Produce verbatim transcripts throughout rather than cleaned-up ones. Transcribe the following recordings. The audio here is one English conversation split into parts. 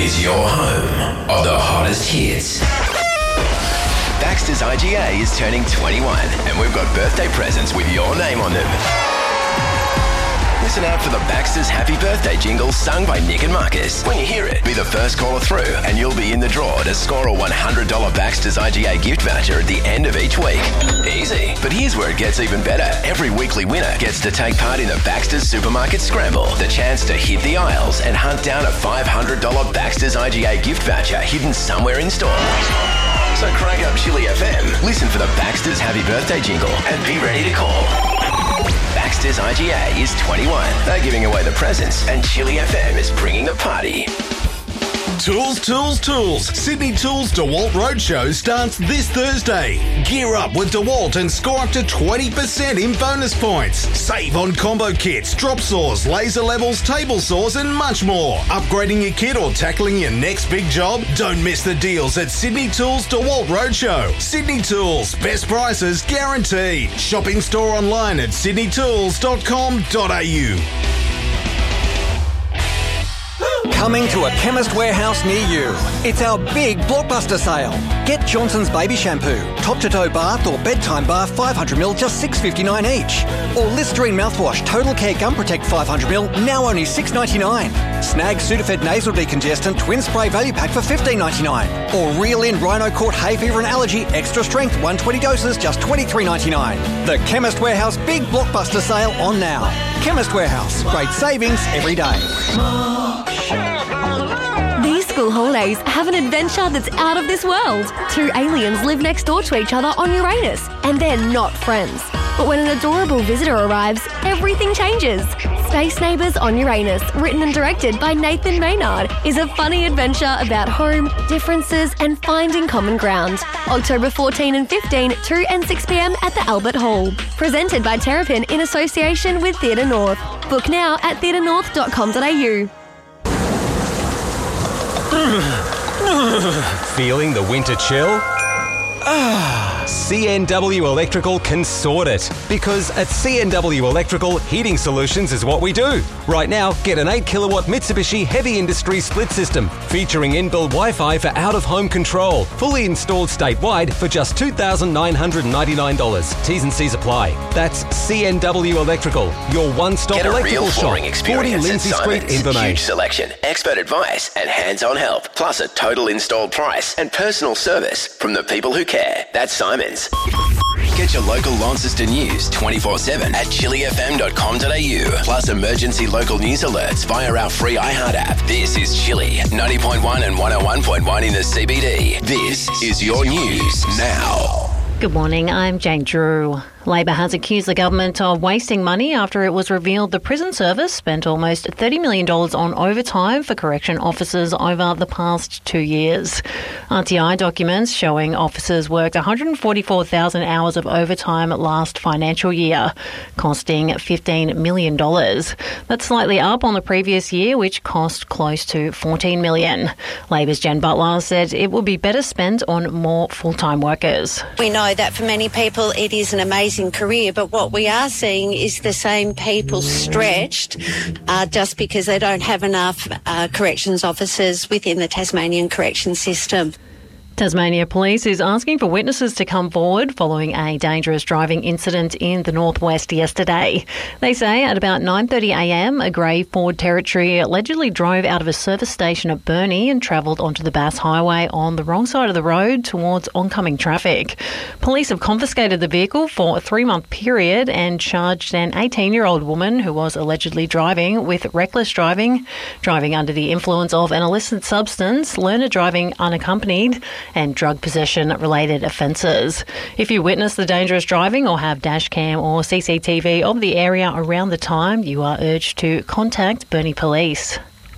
is your home of the hottest hits. Baxter's I G A is turning twenty-one, and we've got birthday presents with your name on them. Listen out for the Baxter's Happy Birthday jingle sung by Nick and Marcus. When you hear it, be the first caller through and you'll be in the draw to score a one hundred dollars Baxter's I G A gift voucher at the end of each week. Easy. But here's where it gets even better. Every weekly winner gets to take part in the Baxter's Supermarket Scramble, the chance to hit the aisles and hunt down a five hundred dollars Baxter's I G A gift voucher hidden somewhere in store. So crank up Chili F M, listen for the Baxter's Happy Birthday jingle and be ready to call. Baxter's I G A is twenty-one. They're giving away the presents and Chili F M is bringing the party. Tools, Tools, Tools. Sydney Tools DeWalt Roadshow starts this Thursday. Gear up with DeWalt and score up to twenty percent in bonus points. Save on combo kits, drop saws, laser levels, table saws and much more. Upgrading your kit or tackling your next big job? Don't miss the deals at Sydney Tools DeWalt Roadshow. Sydney Tools, best prices guaranteed. Shopping store online at sydney tools dot com dot a u. Coming to a Chemist Warehouse near you. It's our big blockbuster sale. Get Johnson's Baby Shampoo, top-to-toe bath or bedtime bath five hundred milliliters, just six dollars fifty-nine each. Or Listerine mouthwash, Total Care Gum Protect five hundred milliliters, now only six dollars ninety-nine. Snag Sudafed Nasal Decongestant Twin Spray Value Pack for fifteen dollars ninety-nine. Or Reel In Rhino Court Hay Fever and Allergy Extra Strength one hundred twenty doses, just twenty-three dollars ninety-nine. The Chemist Warehouse big blockbuster sale on now. Chemist Warehouse, great savings every day. These school holidays have an adventure that's out of this world. Two aliens live next door to each other on Uranus, and they're not friends. But when an adorable visitor arrives, everything changes. Space Neighbours on Uranus, written and directed by Nathan Maynard, is a funny adventure about home, differences and finding common ground. October fourteenth and fifteenth, two and six p.m. at the Albert Hall. Presented by Terrapin in association with Theatre North. Book now at theatre north dot com dot a u. Feeling the winter chill? Ah, C N W Electrical can sort it. Because at C N W Electrical, heating solutions is what we do. Right now, get an eight kilowatt Mitsubishi Heavy Industry split system featuring inbuilt Wi-Fi for out-of-home control. Fully installed statewide for just two thousand nine hundred ninety-nine dollars. T's and C's apply. That's C N W Electrical, your one-stop Get a electrical real flooring shop. experience forty at Lindsay Street, Simon's. Invermain. Huge selection, expert advice and hands-on help. Plus a total installed price and personal service from the people who care. That's Simon's. Get your local Launceston news twenty-four seven at chili f m dot com dot a u. Plus emergency local news alerts via our free iHeart app. This is Chili, ninety point one and one oh one point one in the C B D. This is your news now. Good morning, I'm Jane Drew. Labor has accused the government of wasting money after it was revealed the prison service spent almost thirty million dollars on overtime for correction officers over the past two years. R T I documents showing officers worked one hundred forty-four thousand hours of overtime last financial year, costing fifteen million dollars. That's slightly up on the previous year, which cost close to fourteen million dollars. Labor's Jen Butler said it will be better spent on more full-time workers. We know that for many people it is an amazing career, but what we are seeing is the same people stretched uh, just because they don't have enough uh, corrections officers within the Tasmanian correction system. Tasmania Police is asking for witnesses to come forward following a dangerous driving incident in the northwest yesterday. They say at about nine thirty a m, a grey Ford Territory allegedly drove out of a service station at Burnie and travelled onto the Bass Highway on the wrong side of the road towards oncoming traffic. Police have confiscated the vehicle for a three-month period and charged an eighteen-year-old woman who was allegedly driving with reckless driving, driving under the influence of an illicit substance, learner driving unaccompanied, and drug possession-related offences. If you witness the dangerous driving or have dash cam or C C T V of the area around the time, you are urged to contact Burnie Police.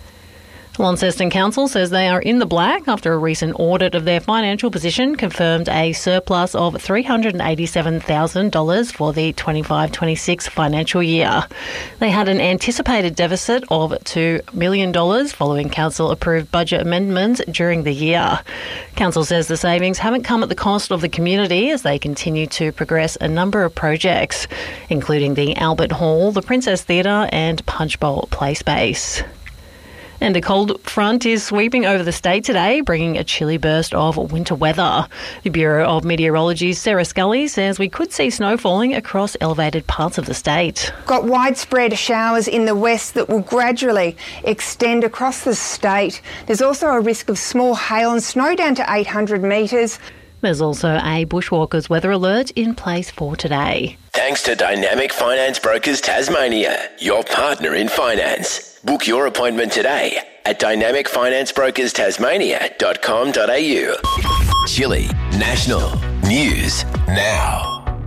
Launceston Council says they are in the black after a recent audit of their financial position confirmed a surplus of three hundred eighty-seven thousand dollars for the twenty-five twenty-six financial year. They had an anticipated deficit of two million dollars following council-approved budget amendments during the year. Council says the savings haven't come at the cost of the community as they continue to progress a number of projects, including the Albert Hall, the Princess Theatre and Punch Bowl Play Space. And a cold front is sweeping over the state today, bringing a chilly burst of winter weather. The Bureau of Meteorology's Sarah Scully says we could see snow falling across elevated parts of the state. Got widespread showers in the west that will gradually extend across the state. There's also a risk of small hail and snow down to eight hundred metres. There's also a bushwalkers weather alert in place for today. Thanks to Dynamic Finance Brokers Tasmania, your partner in finance. Book your appointment today at dynamic finance brokers tasmania dot com dot a u. Chile National News Now.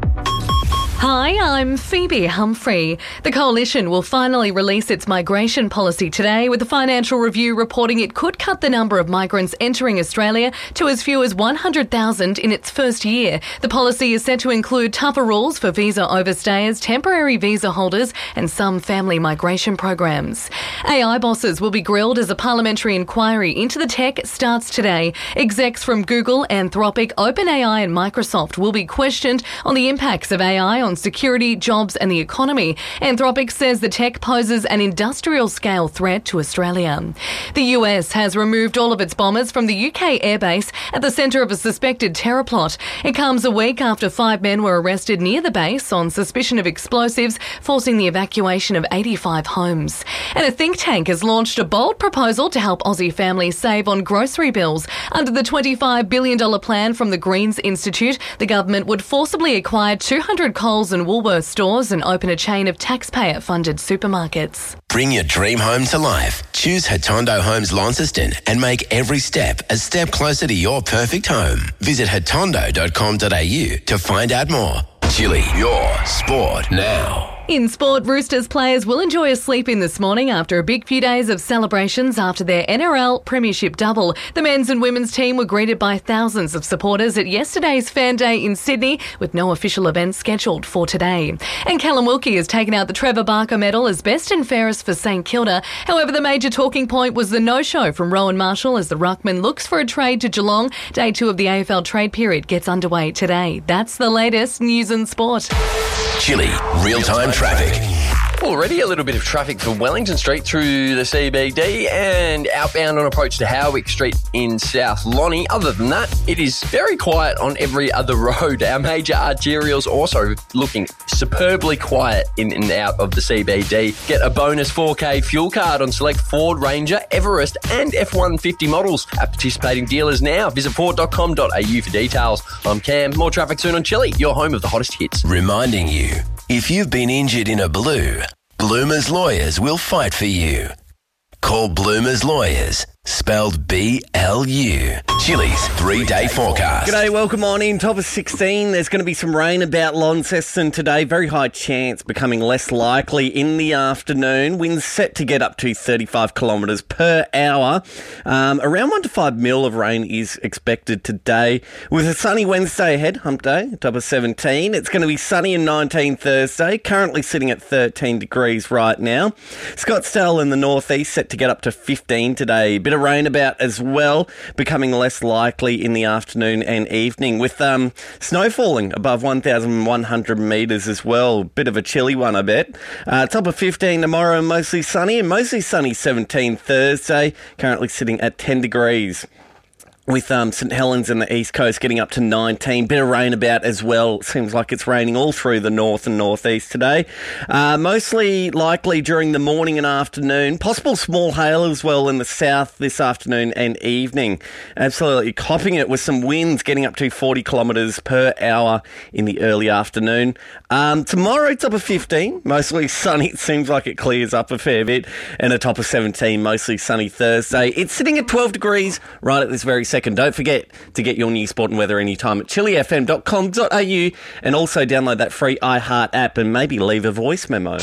Hi, I'm Phoebe Humphrey. The Coalition will finally release its migration policy today, with the Financial Review reporting it could cut the number of migrants entering Australia to as few as one hundred thousand in its first year. The policy is set to include tougher rules for visa overstayers, temporary visa holders and some family migration programs. A I bosses will be grilled as a parliamentary inquiry into the tech starts today. Execs from Google, Anthropic, OpenAI and Microsoft will be questioned on the impacts of A I on security, jobs and the economy. Anthropic says the tech poses an industrial-scale threat to Australia. The U S has removed all of its bombers from the U K airbase at the centre of a suspected terror plot. It comes a week after five men were arrested near the base on suspicion of explosives, forcing the evacuation of eighty-five homes. And a think tank has launched a bold proposal to help Aussie families save on grocery bills. Under the twenty-five billion dollars plan from the Greens Institute, the government would forcibly acquire two hundred Coles and Woolworths stores and open a chain of taxpayer-funded supermarkets. Bring your dream home to life. Choose Hatondo Homes Launceston and make every step a step closer to your perfect home. Visit hatondo dot com dot a u to find out more. Chile, your sport now. In sport, Roosters players will enjoy a sleep in this morning after a big few days of celebrations after their N R L Premiership double. The men's and women's team were greeted by thousands of supporters at yesterday's Fan Day in Sydney, with no official event scheduled for today. And Callum Wilkie has taken out the Trevor Barker medal as best and fairest for St Kilda. However, the major talking point was the no-show from Rowan Marshall as the ruckman looks for a trade to Geelong. Day two of the A F L trade period gets underway today. That's the latest news and sport. Chile, real-time traffic. Already a little bit of traffic for Wellington Street through the C B D and outbound on approach to Howick Street in South Lonnie. Other than that, it is very quiet on every other road. Our major arterials also looking superbly quiet in and out of the C B D. Get a bonus four K fuel card on select Ford, Ranger, Everest and F one fifty models at participating dealers now. Visit ford dot com dot a u for details. I'm Cam. More traffic soon on Chile, your home of the hottest hits. Reminding you, if you've been injured in a blue, Bloomer's Lawyers will fight for you. Call Bloomer's Lawyers, spelled B L U. Chile's three-day forecast. G'day, welcome on in. Top of sixteen. There's going to be some rain about Launceston today. Very high chance, becoming less likely in the afternoon. Winds set to get up to thirty-five kilometres per hour. Um, around one to five mil of rain is expected today. With a sunny Wednesday ahead, hump day, top of seventeen. It's going to be sunny and nineteen Thursday. Currently sitting at thirteen degrees right now. Scottsdale in the northeast set to get up to fifteen today. Bit of rain about as well, becoming less likely in the afternoon and evening, with um, snow falling above one thousand one hundred metres as well. Bit of a chilly one, I bet. Uh, top of fifteen tomorrow, mostly sunny, and mostly sunny seventeen Thursday, currently sitting at ten degrees. With um, St Helens and the East Coast getting up to nineteen. Bit of rain about as well. Seems like it's raining all through the north and northeast today. Uh, mostly likely during the morning and afternoon. Possible small hail as well in the south this afternoon and evening. Absolutely copping it with some winds getting up to forty kilometres per hour in the early afternoon. Um, tomorrow, top of fifteen. Mostly sunny. It seems like it clears up a fair bit. And a top of seventeen. Mostly sunny Thursday. It's sitting at twelve degrees right at this very second. Second. Don't forget to get your news, sport and weather anytime at chili f m dot com dot a u and also download that free iHeart app and maybe leave a voice memo.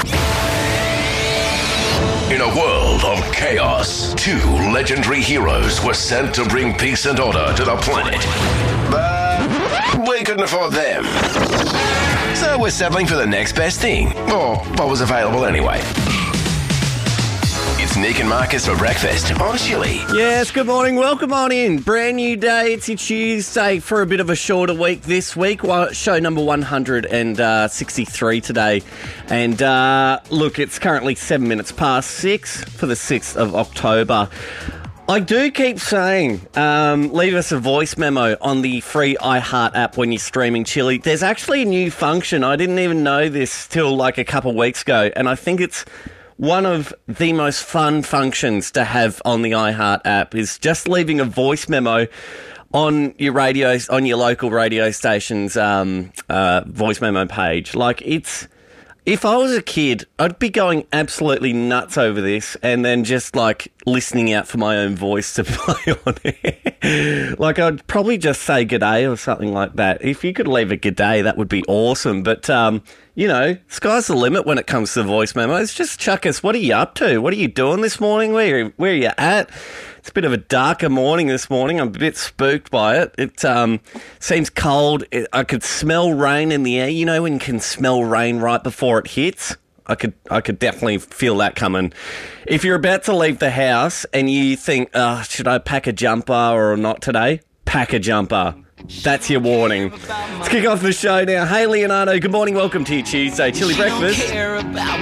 In a world of chaos, two legendary heroes were sent to bring peace and order to the planet. But we couldn't afford them. So we're settling for the next best thing, or what was available anyway. It's It's Nick and Marcus for breakfast on Chili. Yes, good morning. Welcome on in. Brand new day. It's your Tuesday for a bit of a shorter week this week. Well, show number one hundred sixty-three today. And uh, look, it's currently seven minutes past six for the sixth of October. I do keep saying, um, leave us a voice memo on the free iHeart app when you're streaming Chili. There's actually a new function. I didn't even know this till like a couple of weeks ago, and I think it's one of the most fun functions to have on the iHeart app is just leaving a voice memo on your radio, on your local radio station's um, uh, voice memo page. Like, it's... If I was a kid, I'd be going absolutely nuts over this and then just, like, listening out for my own voice to play on it. Like, I'd probably just say g'day or something like that. If you could leave a g'day, that would be awesome. But, um, you know, sky's the limit when it comes to voice memos. Just chuck us, what are you up to? What are you doing this morning? Where, where are you at? It's a bit of a darker morning this morning. I'm a bit spooked by it. It um, seems cold. It, I could smell rain in the air. You know when you can smell rain right before it hits? I could I could definitely feel that coming. If you're about to leave the house and you think, oh, should I pack a jumper or not today? Pack a jumper. That's your warning. Let's kick off the show now. Hey, Leonardo, good morning. Welcome to your Tuesday Chili Breakfast.